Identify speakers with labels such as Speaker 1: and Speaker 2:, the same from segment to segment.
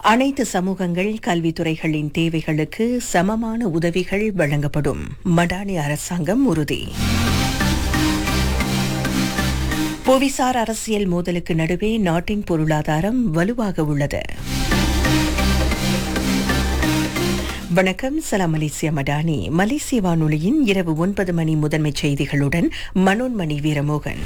Speaker 1: அனைத்து சமூகங்கள் கல்வித்துறைகளின் தேவைகளுக்கு சமமான உதவிகள் வழங்கப்படும். மடானி அரசாங்கம் உறுதி. புவிசார் அரசியல் மோதலுக்கு நடுவே நாட்டின் பொருளாதாரம் வலுவாக உள்ளது. வணக்கம், சலாம் மலேசியா மடானி. மலேசிய வானொலியின் இரவு 9 மணி முதன்மைச் செய்திகளுடன் மனோன்மணி வீரமோகன்.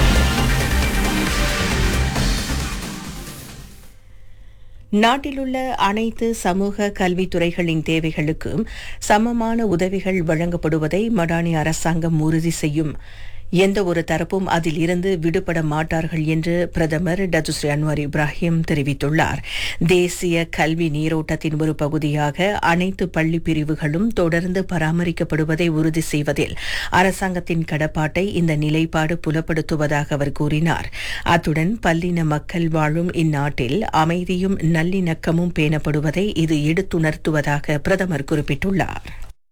Speaker 1: நாட்டிலுள்ள அனைத்து சமூக கல்வித்துறைகளின் தேவைகளுக்கும் சமமான உதவிகள் வழங்கப்படுவதை மடானி அரசாங்கம் உறுதி செய்யும். எந்த ஒரு தரப்பும் அதில் இருந்து விடுபட மாட்டார்கள் என்று பிரதமர் டத்துஸ்ரீ அன்வார் இப்ராஹிம் தெரிவித்துள்ளார். தேசிய கல்வி நீரோட்டத்தின் ஒரு பகுதியாக அனைத்து பள்ளி பிரிவுகளும் தொடர்ந்து பராமரிக்கப்படுவதை உறுதி செய்வதில் அரசாங்கத்தின் கடப்பாட்டை இந்த நிலைப்பாடு புலப்படுத்துவதாக அவர் கூறினார். அத்துடன் பல்லின மக்கள் வாழும் இந்நாட்டில் அமைதியும் நல்லிணக்கமும் பேணப்படுவதை இது எடுத்துணர்த்துவதாக பிரதமர் குறிப்பிட்டுள்ளார்.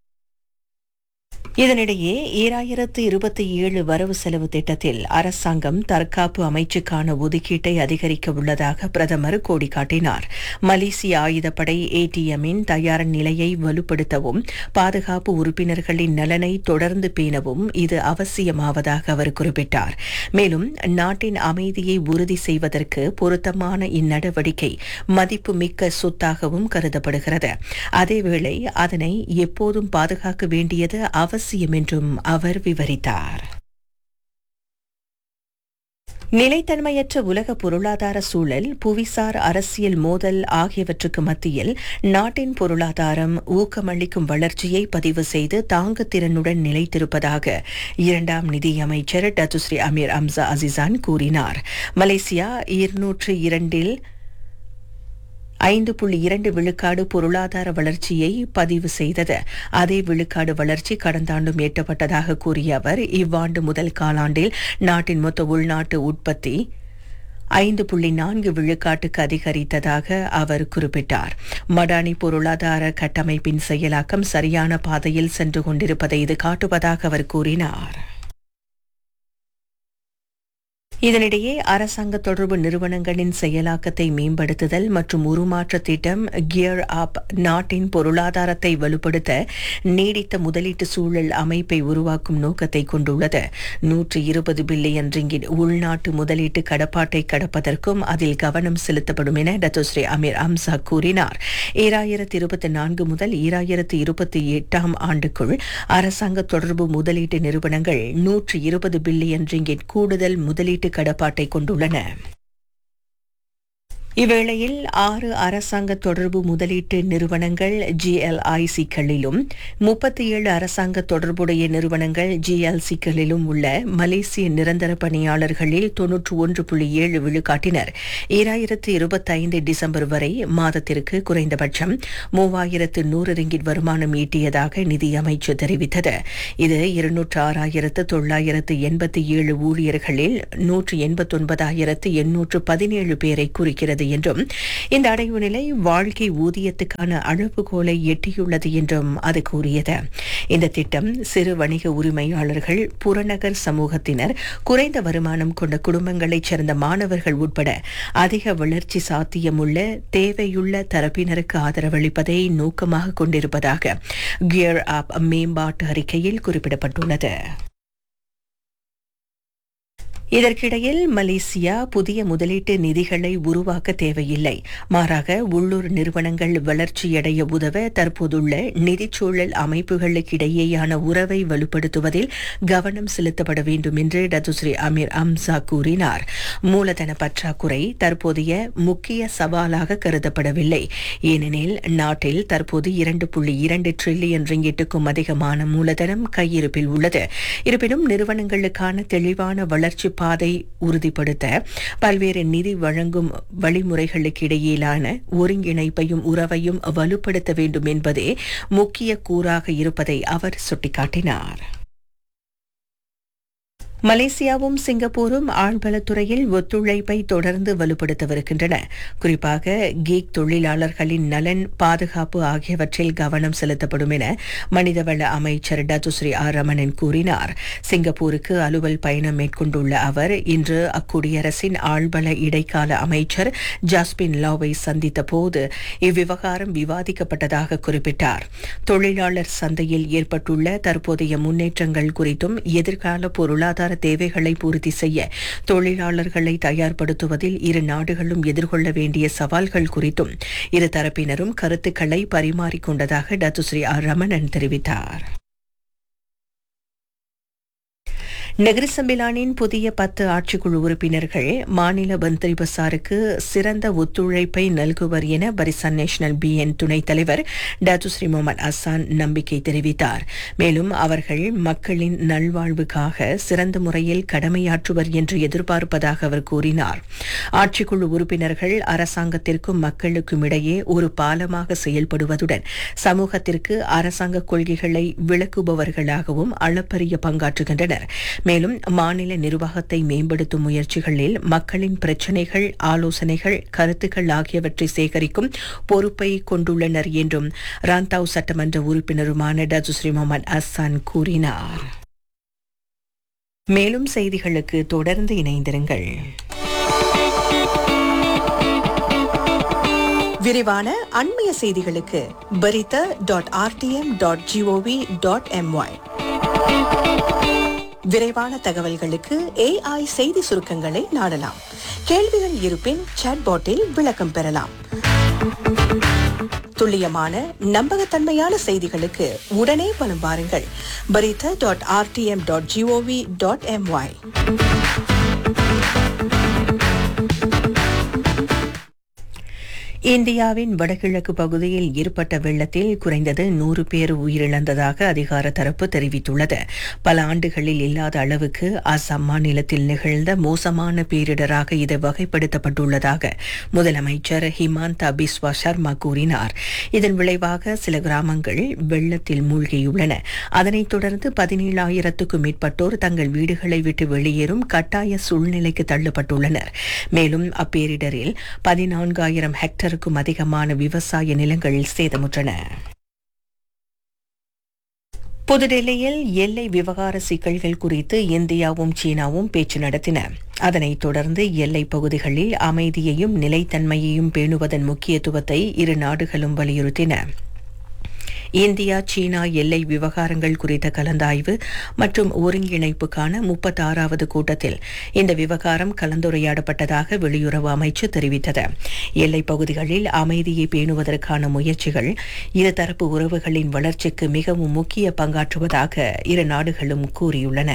Speaker 1: இதனிடையே 2027 வரவு செலவு திட்டத்தில் அரசாங்கம் தற்காப்பு அமைச்சுக்கான ஒதுக்கீட்டை அதிகரிக்க உள்ளதாக பிரதமர் கோடி காட்டினார். மலேசிய ஆயுதப்படை ATMின் தயார் நிலையை வலுப்படுத்தவும் பாதுகாப்பு உறுப்பினர்களின் நலனை தொடர்ந்து பேணவும் இது அவசியமாவதாக அவர் குறிப்பிட்டார். மேலும் நாட்டின் அமைதியை உறுதி செய்வதற்கு பொருத்தமான இந்நடவடிக்கை மதிப்புமிக்க சொத்தாகவும் கருதப்படுகிறது. அதேவேளை அதனை எப்போதும் பாதுகாக்க வேண்டியது அவசியம் என்றும் அவர் விவரித்தார். நிலைத்தன்மையற்ற உலக பொருளாதார சூழல், புவிசார் அரசியல் மோதல் ஆகியவற்றுக்கு மத்தியில் நாட்டின் பொருளாதாரம் ஊக்கமளிக்கும் வளர்ச்சியை பதிவு செய்து தாங்குதிறனுடன் நிலைத்திருப்பதாக இரண்டாம் நிதியமைச்சர் டத்துஸ்ரீ அமீர் அம்சா அசிசான் கூறினார். மலேசியா 202 5.2 விழுக்காடு பொருளாதார வளர்ச்சியை பதிவு செய்தது. அதே விழுக்காடு வளர்ச்சி கடந்த ஆண்டும் எட்டப்பட்டதாக கூறிய அவர், இவ்வாண்டு முதல் காலாண்டில் நாட்டின் மொத்த உள்நாட்டு உற்பத்தி 5.4 விழுக்காட்டுக்கு அதிகரித்ததாக அவர் குறிப்பிட்டார். மடானி பொருளாதார கட்டமைப்பின் செயலாக்கம் சரியான பாதையில் சென்று கொண்டிருப்பதை இது காட்டுவதாக அவர் கூறினார். இதனிடையே அரசாங்க தொடர்பு நிறுவனங்களின் செயலாக்கத்தை மேம்படுத்துதல் மற்றும் உருமாற்ற திட்டம் கியர் அப் நாட்டின் பொருளாதாரத்தை வலுப்படுத்த நீடித்த முதலீட்டு சூழல் அமைப்பை உருவாக்கும் நோக்கத்தை கொண்டுள்ளது. 120 பில்லியன் ரிங்கிட் உள்நாட்டு முதலீட்டு கடப்பாட்டை கடப்பதற்கும் அதில் கவனம் செலுத்தப்படும் என டத்துஸ்ரீ அமீர் அம்சா கூறினார். 2024 முதல் 2028 ஆண்டுக்குள் அரசாங்க தொடர்பு முதலீட்டு நிறுவனங்கள் 120 பில்லியன் ரிங்கிட் கூடுதல் முதலீட்டு கடப்பாட்டை கொண்டுள்ளன. இவ்வேளையில் 6 அரசாங்க தொடர்பு முதலீட்டு நிறுவனங்கள் GLIC-களிலும் 37 அரசாங்க தொடர்புடைய நிறுவனங்கள் GLC-களிலும் உள்ள மலேசிய நிரந்தர பணியாளர்களில் 91.7 விழுக்காட்டினர் 2025 டிசம்பர் வரை மாதத்திற்கு குறைந்தபட்சம் 3100 ரிங்கிட் வருமானம் ஈட்டியதாக நிதியமைச்சு தெரிவித்தது. இது 206,987 ஊழியர்களில் 189,817 பேரை குறிக்கிறது என்றும் இந்த அடைவு நிலை வாழ்க்கை ஊதியத்துக்கான அளவுகோலை எட்டியுள்ளது என்றும் அது கூறியது. இந்த திட்டம் சிறு வணிக உரிமையாளர்கள், புறநகர் சமூகத்தினர், குறைந்த வருமானம் கொண்ட குடும்பங்களைச் சேர்ந்த மாணவர்கள் உட்பட அதிக வளர்ச்சி சாத்தியமுள்ள தேவையுள்ள தரப்பினருக்கு ஆதரவளிப்பதை நோக்கமாக கொண்டிருப்பதாக கியர் அப் மேம்பாட்டு அறிக்கையில் குறிப்பிடப்பட்டுள்ளது. இதற்கிடையில் மலேசியா புதிய முதலீட்டு நிதிகளை உருவாக்க தேவையில்லை. மாறாக உள்ளூர் நிறுவனங்கள் வளர்ச்சியடைய உதவ தற்போதுள்ள நிதிச்சூழல் அமைப்புகளுக்கிடையேயான உறவை வலுப்படுத்துவதில் கவனம் செலுத்தப்பட வேண்டும் என்று டத்துஸ்ரீ அமீர் அம்சா கூறினார். மூலதன பற்றாக்குறை தற்போதைய முக்கிய சவாலாக கருதப்படவில்லை. ஏனெனில் நாட்டில் தற்போது 2.2 டிரில்லியன் ரிங்கிட்டுக்கும் அதிகமான மூலதனம் கையிருப்பில் உள்ளது. இருப்பினும் நிறுவனங்களுக்கான தெளிவான வளர்ச்சி பாதை உறுதிப்படுத்த பல்வேறு நிதி வழங்கும் வழிமுறைகளுக்கு இடையிலான ஒருங்கிணைப்பையும் உறவையும் வலுப்படுத்த வேண்டும் என்பதே முக்கிய கூறாக இருப்பதை அவர் சுட்டிக்காட்டினார். மலேசியாவும் சிங்கப்பூரும் ஆழ்வளத்துறையில் ஒத்துழைப்பை தொடர்ந்து வலுப்படுத்தவிருக்கின்றன. குறிப்பாக கீக் தொழிலாளர்களின் நலன், பாதுகாப்பு ஆகியவற்றில் கவனம் செலுத்தப்படும் என மனிதவள அமைச்சர் டத்துஸ்ரீ ஆர் ரமணன் கூறினார். சிங்கப்பூருக்கு அலுவல் பயணம் மேற்கொண்டுள்ள அவர் இன்று அக்குடியரசின் ஆழ்வள இடைக்கால அமைச்சர் ஜாஸ்பின் லாவை சந்தித்த போது இவ்விவகாரம் விவாதிக்கப்பட்டதாக குறிப்பிட்டார். தொழிலாளர் சந்தையில் ஏற்பட்டுள்ள தற்போதைய முன்னேற்றங்கள் குறித்தும் எதிர்கால பொருளாதார தேவைகளை பூர்த்தி செய்ய தொழிலாளர்களை தயார்படுத்துவதில் இரு நாடுகளும் எதிர்கொள்ள வேண்டிய சவால்கள் குறித்தும் இரு தரப்பினரும் கருத்துக்களை பரிமாறிக்கொண்டதாக டத்துஸ்ரீ ஆர் ரமணன் தெரிவித்தார். நகர சம்மேளனின் புதிய 10 ஆட்சிக்குழு உறுப்பினர்கள் மாநில மந்திரி பசாருக்கு சிறந்த ஒத்துழைப்பை நல்குவர் என பரிசான் நேஷனல் பிஎன் துணைத் தலைவர் டத்துஸ்ரீ முகமது அசான் நம்பிக்கை தெரிவித்தார். மேலும் அவர்கள் மக்களின் நல்வாழ்வுக்காக சிறந்த முறையில் கடமையாற்றுவர் என்று எதிர்பார்ப்பதாக அவர் கூறினார். ஆட்சிக்குழு உறுப்பினர்கள் அரசாங்கத்திற்கும் மக்களுக்கும் இடையே ஒரு பாலமாக செயல்படுவதுடன் சமூகத்திற்கு அரசாங்க கொள்கைகளை விளக்குபவர்களாகவும் அளப்பரிய பங்காற்றுகின்றனர். மேலும் மாநில நிர்வாகத்தை மேம்படுத்தும் முயற்சிகளில் மக்களின் பிரச்சினைகள், ஆலோசனைகள், கருத்துக்கள் ஆகியவற்றை சேகரிக்கும் பொறுப்பை கொண்டுள்ளனர் என்றும் ராந்தாவ் சட்டமன்ற உறுப்பினருமான டத்துஸ்ரீ முகமது அசான் கூறினார். மேலும் செய்திகளுக்கு தொடர்ந்து இணைந்திருங்கள். விரிவான அண்மைய செய்திகளுக்கு berita.rtm.gov.my. விரைவான தகவல்களுக்கு AI செய்தி சுருக்கங்களை நாடலாம். கேள்விகள் இருப்பின் சாட்பாட்டில் விளக்கம் பெறலாம். துல்லியமான நம்பகத்தன்மையான செய்திகளுக்கு உடனே பலம் பாருங்கள். berita.rtm.gov.my. இந்தியாவின் வடகிழக்கு பகுதியில் ஏற்பட்ட வெள்ளத்தில் குறைந்தது 100 பேர் உயிரிழந்ததாக அதிகார தரப்பு தெரிவித்துள்ளது. பல ஆண்டுகளில் இல்லாத அளவுக்கு அசாம் மாநிலத்தில் நிகழ்ந்த மோசமான பேரிடராக இது வகைப்படுத்தப்பட்டுள்ளதாக முதலமைச்சர் ஹிமாந்தா பிஸ்வா சர்மா கூறினார். இதன் விளைவாக சில கிராமங்கள் வெள்ளத்தில் மூழ்கியுள்ளன. அதனைத் தொடர்ந்து 17,000க்கும் மேற்பட்டோர் தங்கள் வீடுகளை விட்டு வெளியேறும் கட்டாய சூழ்நிலைக்கு தள்ளப்பட்டுள்ளனர். மேலும் அப்பேரிடரில் 14,000 ஹெக்டர் அதிகமான விவசாய நிலங்கள் சேதமுற்றன. புதுடெல்லியில் எல்லை விவகார சிக்கல்கள் குறித்து இந்தியாவும் சீனாவும் பேச்சு நடத்தின. அதனைத் தொடர்ந்து எல்லைப் பகுதிகளில் அமைதியையும் நிலைத்தன்மையையும் பேணுவதன் முக்கியத்துவத்தை இரு நாடுகளும் வலியுறுத்தின. இந்தியா சீனா எல்லை விவகாரங்கள் குறித்த கலந்தாய்வு மற்றும் ஒருங்கிணைப்புக்கான 36வது கூட்டத்தில் இந்த விவகாரம் கலந்துரையாடப்பட்டதாக வெளியுறவு அமைச்சு தெரிவித்தது. எல்லைப் பகுதிகளில் அமைதியை பேணுவதற்கான முயற்சிகள் இருதரப்பு உறவுகளின் வளர்ச்சிக்கு மிகவும் முக்கிய பங்காற்றுவதாக இரு நாடுகளும் கூறியுள்ளன.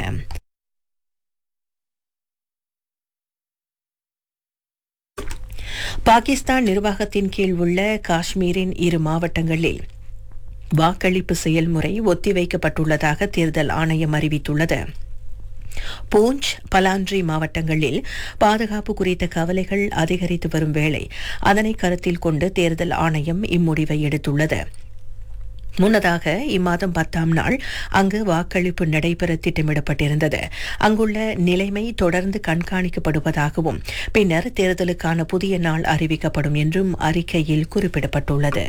Speaker 1: பாகிஸ்தான் நிர்வாகத்தின் கீழ் உள்ள காஷ்மீரின் 2 மாவட்டங்களில் வாக்களிப்பு செயல்முறை ஒத்திவைக்கப்பட்டுள்ளதாக தேர்தல் ஆணையம் அறிவித்துள்ளது. பூஞ்ச், பலான்ட்ரி மாவட்டங்களில் பாதுகாப்பு குறித்த கவலைகள் அதிகரித்து வரும் வேளை அதனை கருத்தில் கொண்டு தேர்தல் ஆணையம் இம்முடிவை எடுத்துள்ளது. முன்னதாக இம்மாதம் 10ஆம் நாள் அங்கு வாக்களிப்பு நடைபெற திட்டமிடப்பட்டிருந்தது. அங்குள்ள நிலைமை தொடர்ந்து கண்காணிக்கப்படுவதாகவும் பின்னர் தேர்தலுக்கான புதிய நாள் அறிவிக்கப்படும் என்றும் அறிக்கையில் குறிப்பிடப்பட்டுள்ளது.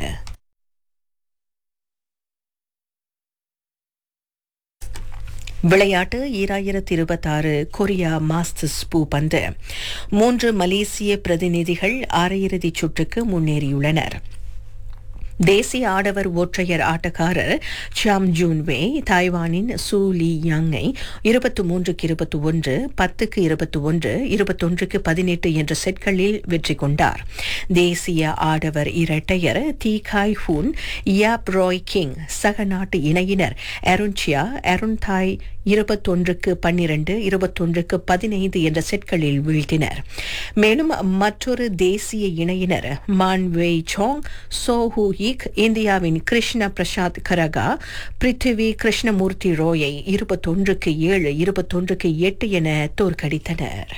Speaker 1: விளையாட்டு 2026 கொரியா மாஸ்டர்ஸ் பூப்பந்து 3 மலேசிய பிரதிநிதிகள் அரையிறுதிச் சுற்றுக்கு முன்னேறியுள்ளனர். தேசிய ஆடவர் ஒற்றையர் ஆட்டக்காரர் சாம் ஜூன்வே தாய்வானின் சூ லீ யாங்கை 23-21, 10-21, 21-18 என்ற செட்களில் வெற்றி கொண்டார். தேசிய ஆடவர் இரட்டையர் தி காய் ஹூன், யாப் ராய் கிங் சக நாட்டு இணையினர் அருண்சியா அருண்தாய் 21-12, 21-15 என்ற செட்களில் வீழ்த்தினர். மேலும் மற்றொரு தேசிய இணையினர் மான் வெய் சோங், சோஹூ யிக் இந்தியாவின் கிருஷ்ண பிரசாத் கரகா பிருத்திவி கிருஷ்ணமூர்த்தி ரோயை 21-7, 21-8 என தோற்கடித்தனர்.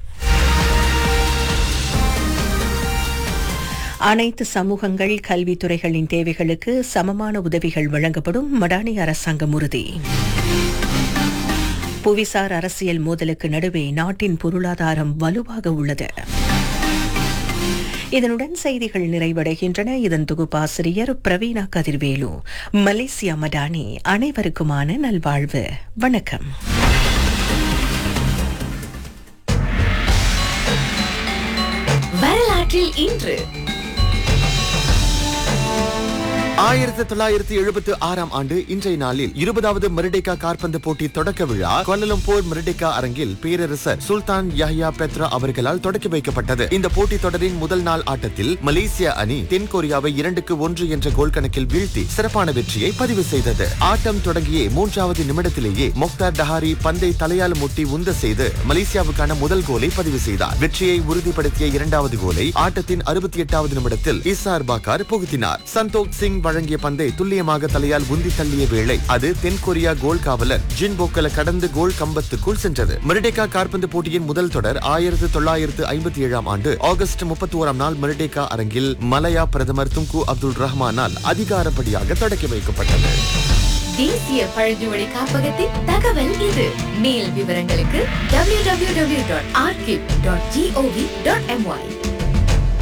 Speaker 1: அனைத்து சமூகங்கள் கல்வித்துறைகளின் தேவைகளுக்கு சமமான உதவிகள் வழங்கப்படும் மடானி அரசாங்கம் உறுதி. புவிசார் அரசியல் மோதலுக்கு நடுவே நாட்டின் பொருளாதாரம் வலுவாக உள்ளது. இதனுடன் செய்திகள் நிறைவடைகின்றன. இதன் தொகுப்பாசிரியர் பிரவீணா கதிர்வேலு. மலேசியா மடானி. அனைவருக்குமான நல்வாழ்வு. வணக்கம்.
Speaker 2: வரலாற்றில் இன்று
Speaker 3: 1976 ஆண்டு இன்றைய நாளில் 20வது மெர்டேக்கா காற்பந்து போட்டி தொடக்க விழா கோலலம்பூர் மெர்டேக்கா அரங்கில் பேரரசர் சுல்தான் யஹ்யா பெத்ரா அவர்களால் தொடக்கி வைக்கப்பட்டது. இந்த போட்டி தொடரின் முதல் நாள் ஆட்டத்தில் மலேசியா அணி தென்கொரியாவை 2-1 என்ற கோல் கணக்கில் வீழ்த்தி சிறப்பான வெற்றியை பதிவு செய்தது. ஆட்டம் தொடங்கிய 3வது நிமிடத்திலேயே மொக்தார் டஹாரி பந்தை தலையால் முட்டி உந்த செய்து மலேசியாவுக்கான முதல் கோலை பதிவு செய்தார். வெற்றியை உறுதிப்படுத்திய 2வது கோலை ஆட்டத்தின் 68வது நிமிடத்தில் இசார் பாக்கார் புகுத்தினார். சந்தோக் சிங் வழங்கிய பந்தை துல்லியமாக தலையால் உந்தி தள்ளிய வேளை அது தென்கொரியா கோல் காவலர் ஜின் போக்கல கடந்து கோல் கம்பத்துக்குள் சென்றது. மெர்டேக்கா காற்பந்து போட்டியின் முதல் தொடர் 1957 ஆண்டு ஆகஸ்ட் 31 நாள் மெர்டேக்கா அரங்கில் மலையா பிரதமர் துங்கு அப்துல் ரஹ்மானால் அதிகாரப்படியாக தொடக்கி வைக்கப்பட்டது.
Speaker 2: தேசிய பழங்குடி காப்பகத்தின் தகவல் இது. மேல் விவரங்களுக்கு www.archive.gov.my